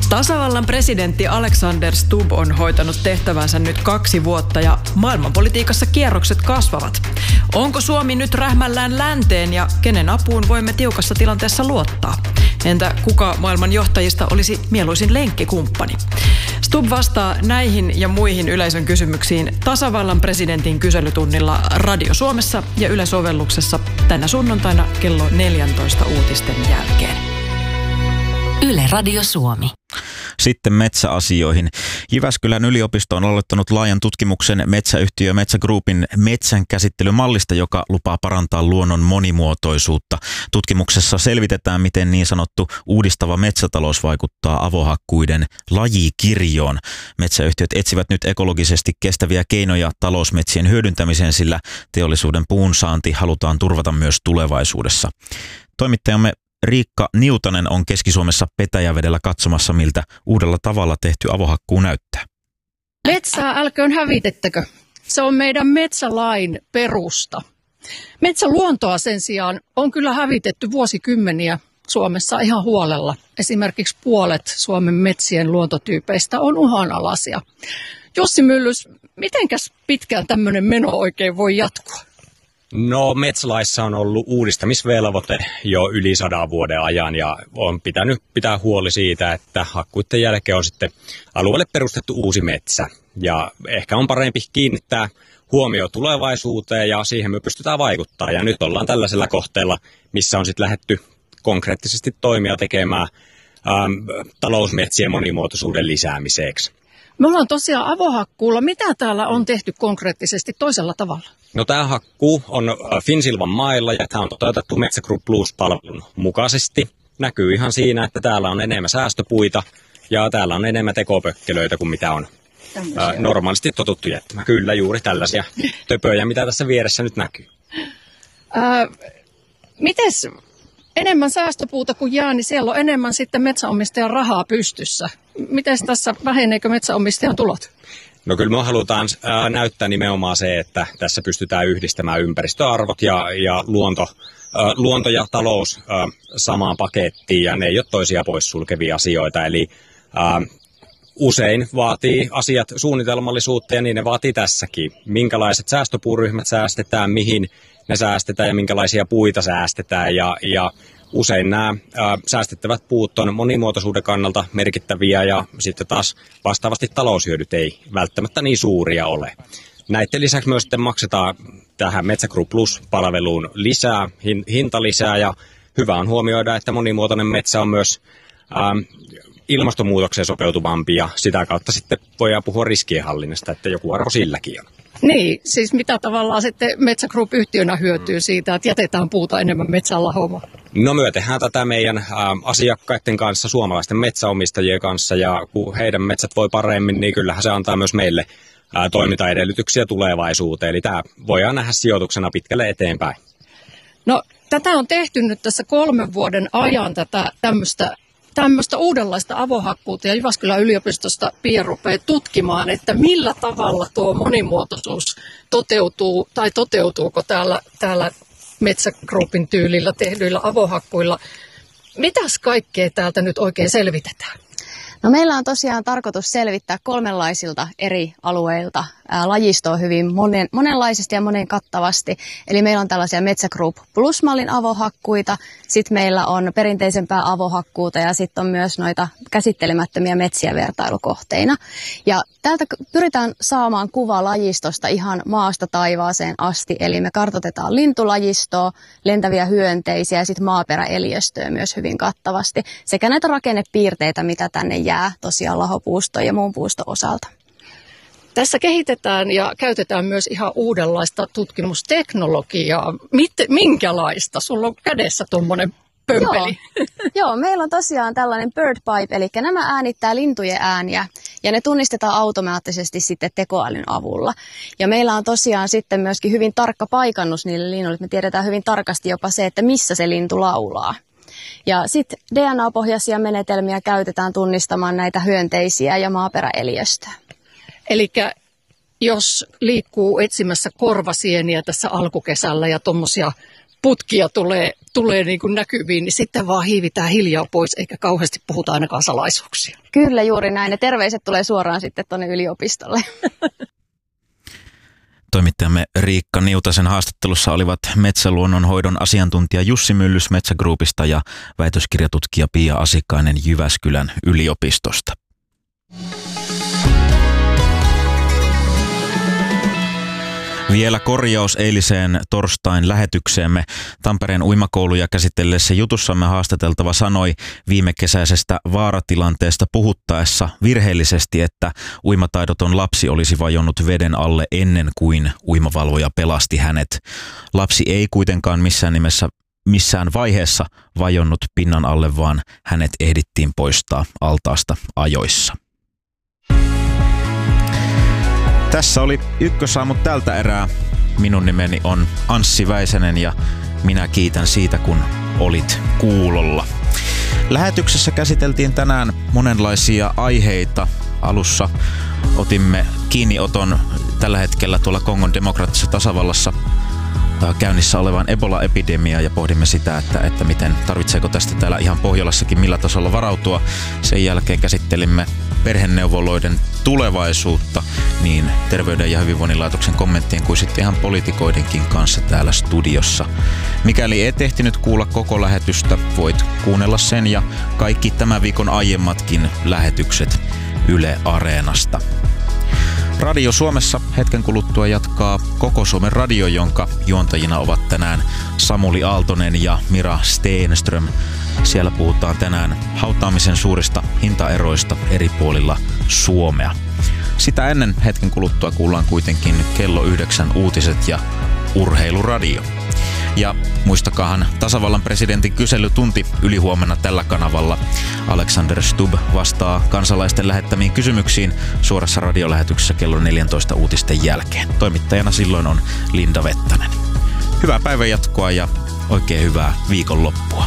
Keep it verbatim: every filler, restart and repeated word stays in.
Tasavallan presidentti Alexander Stubb on hoitanut tehtävänsä nyt kaksi vuotta ja maailmanpolitiikassa kierrokset kasvavat. Onko Suomi nyt rähmällään länteen ja kenen apuun voimme tiukassa tilanteessa luottaa? Entä kuka maailman johtajista olisi mieluisin lenkkikumppani? Stubb vastaa näihin ja muihin yleisön kysymyksiin tasavallan presidentin kyselytunnilla Radio Suomessa ja Yle-sovelluksessa tänä sunnuntaina kello neljäntoista uutisten jälkeen. Yle Radio Suomi. Sitten metsäasioihin. Jyväskylän yliopisto on aloittanut laajan tutkimuksen metsäyhtiö Metsä Groupin metsänkäsittelymallista, joka lupaa parantaa luonnon monimuotoisuutta. Tutkimuksessa selvitetään, miten niin sanottu uudistava metsätalous vaikuttaa avohakkuiden lajikirjoon. Metsäyhtiöt etsivät nyt ekologisesti kestäviä keinoja talousmetsien hyödyntämiseen, sillä teollisuuden puun saanti halutaan turvata myös tulevaisuudessa. Toimittajamme Riikka Niutanen on Keski-Suomessa Petäjävedellä katsomassa, miltä uudella tavalla tehty avohakkuu näyttää. Metsää älköön hävitettäkö. Se on meidän metsälain perusta. Metsäluontoa sen sijaan on kyllä hävitetty vuosikymmeniä Suomessa ihan huolella. Esimerkiksi puolet Suomen metsien luontotyypeistä on uhanalaisia. Jussi Myllys, mitenkäs pitkään tämmöinen meno oikein voi jatkua? No, metsälaissa on ollut uudistamisvelvoite jo yli sadan vuoden ajan ja on pitänyt pitää huoli siitä, että hakkuiden jälkeen on sitten alueelle perustettu uusi metsä. Ja ehkä on parempi kiinnittää huomio tulevaisuuteen ja siihen me pystytään vaikuttamaan. Ja nyt ollaan tällaisella kohteella, missä on sitten lähdetty konkreettisesti toimia tekemään äm, talousmetsien monimuotoisuuden lisäämiseksi. Me ollaan tosiaan avohakkuulla. Mitä täällä on tehty konkreettisesti toisella tavalla? No, tämä hakkuu on Finnsilvan mailla ja tämä on toteutettu Metsä Group Plus-palvelun mukaisesti. Näkyy ihan siinä, että täällä on enemmän säästöpuita ja täällä on enemmän tekopökkelöitä kuin mitä on ää, normaalisti totuttu jättämään. Kyllä, juuri tällaisia töpöjä, mitä tässä vieressä nyt näkyy. Ää, mites enemmän säästöpuuta kuin jää, niin siellä on enemmän sitten metsänomistajan rahaa pystyssä. Miten tässä väheneekö metsänomistajan tulot? No kyllä me halutaan ää, näyttää nimenomaan se, että tässä pystytään yhdistämään ympäristöarvot ja, ja luonto, ää, luonto ja talous ää, samaan pakettiin ja ne ei ole toisia poissulkevia asioita. Eli ää, usein vaatii asiat suunnitelmallisuutta ja niin ne vaatii tässäkin. Minkälaiset säästöpuuryhmät säästetään, mihin ne säästetään ja minkälaisia puita säästetään ja, ja usein nämä ää, säästettävät puut on monimuotoisuuden kannalta merkittäviä ja sitten taas vastaavasti taloushyödyt ei välttämättä niin suuria ole. Näiden lisäksi myös sitten maksetaan tähän Metsä Group Plus-palveluun lisää, hin, hinta lisää ja hyvä on huomioida, että monimuotoinen metsä on myös ää, ilmastonmuutokseen sopeutuvampi ja sitä kautta sitten voidaan puhua riskienhallinnasta, että joku arvo silläkin on. Niin, siis mitä tavallaan sitten Metsä Group -yhtiönä hyötyy siitä, että jätetään puuta enemmän metsällä homoa? No, me tehdään tätä meidän ä, asiakkaiden kanssa, suomalaisten metsäomistajien kanssa ja kun heidän metsät voi paremmin, niin kyllähän se antaa myös meille ä, toimintaedellytyksiä tulevaisuuteen. Eli tämä voidaan nähdä sijoituksena pitkälle eteenpäin. No, tätä on tehty nyt tässä kolmen vuoden ajan tätä tämmöistä tämmöistä uudenlaista avohakkuuta ja Jyväskylän yliopistosta Pia rupeaa tutkimaan, että millä tavalla tuo monimuotoisuus toteutuu tai toteutuuko täällä, täällä Metsä Groupin tyylillä tehdyillä avohakkuilla. Mitäs kaikkea täältä nyt oikein selvitetään? No, meillä on tosiaan tarkoitus selvittää kolmenlaisilta eri alueilta ää, lajistoa hyvin monen, monenlaisesti ja monen kattavasti. Eli meillä on tällaisia Metsä Group Plus-mallin avohakkuita, sitten meillä on perinteisempää avohakkuuta ja sitten on myös noita käsittelemättömiä metsiä vertailukohteina. Ja täältä pyritään saamaan kuva lajistosta ihan maasta taivaaseen asti, eli me kartoitetaan lintulajistoa, lentäviä hyönteisiä ja sitten maaperäeliöstöä myös hyvin kattavasti, sekä näitä rakennepiirteitä, mitä tänne jää tosiaan lahopuuston ja muun puuston osalta. Tässä kehitetään ja käytetään myös ihan uudenlaista tutkimusteknologiaa. Mit, minkälaista? Sulla on kädessä tuommoinen pömpeli. Joo. Joo, meillä on tosiaan tällainen bird pipe, eli nämä äänittää lintujen ääniä ja ne tunnistetaan automaattisesti sitten tekoälyn avulla. Ja meillä on tosiaan sitten myöskin hyvin tarkka paikannus niille linnuille. Me tiedetään hyvin tarkasti jopa se, että missä se lintu laulaa. Ja sitten D N A-pohjaisia menetelmiä käytetään tunnistamaan näitä hyönteisiä ja maaperäeliöstöä. Eli jos liikkuu etsimässä korvasieniä tässä alkukesällä ja tuommoisia putkia tulee, tulee niin kuin näkyviin, niin sitten vaan hiivitään hiljaa pois, eikä kauheasti puhuta ainakaan salaisuuksia. Kyllä juuri näin. Ne terveiset tulee suoraan sitten tuonne yliopistolle. Toimittajamme Riikka Niutasen haastattelussa olivat metsäluonnonhoidon asiantuntija Jussi Myllys Metsä Groupista ja väitöskirjatutkija Pia Asikainen Jyväskylän yliopistosta. Vielä korjaus eiliseen torstain lähetykseemme. Tampereen uimakouluja käsitelleessä jutussamme haastateltava sanoi viime kesäisestä vaaratilanteesta puhuttaessa virheellisesti, että uimataidoton lapsi olisi vajonnut veden alle ennen kuin uimavalvoja pelasti hänet. Lapsi ei kuitenkaan missään nimessä missään vaiheessa vajonnut pinnan alle, vaan hänet ehdittiin poistaa altaasta ajoissa. Tässä oli Ykkösaamut tältä erää. Minun nimeni on Anssi Väisänen ja minä kiitän siitä, kun olit kuulolla. Lähetyksessä käsiteltiin tänään monenlaisia aiheita. Alussa otimme kiinnioton tällä hetkellä tuolla Kongon demokraattisessa tasavallassa käynnissä olevan Ebola-epidemiaa ja pohdimme sitä, että, että miten tarvitseeko tästä täällä ihan Pohjolassakin millä tasolla varautua. Sen jälkeen käsittelimme perheneuvoloiden tulevaisuutta niin Terveyden ja hyvinvoinnin laitoksen kommenttien kuin sitten ihan poliitikoidenkin kanssa täällä studiossa. Mikäli et ehtinyt kuulla koko lähetystä, voit kuunnella sen ja kaikki tämän viikon aiemmatkin lähetykset Yle Areenasta. Radio Suomessa hetken kuluttua jatkaa Koko Suomen radio, jonka juontajina ovat tänään Samuli Aaltonen ja Mira Steenström. Siellä puhutaan tänään hautaamisen suurista hintaeroista eri puolilla Suomea. Sitä ennen hetken kuluttua kuullaan kuitenkin kello yhdeksän uutiset ja urheiluradio. Ja muistakaahan tasavallan presidentin kyselytunti ylihuomenna tällä kanavalla. Alexander Stubb vastaa kansalaisten lähettämiin kysymyksiin suorassa radiolähetyksessä kello neljätoista uutisten jälkeen. Toimittajana silloin on Linda Vettanen. Hyvää päivänjatkoa ja oikein hyvää viikonloppua.